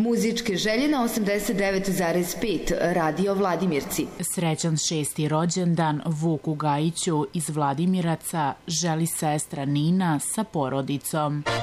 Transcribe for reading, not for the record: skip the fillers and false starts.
Muzičke želje na 89,5 Radio Vladimirci. Srećan 6. rođendan Vuku Gajiću iz Vladimiraca želi sestra Nina sa porodicom.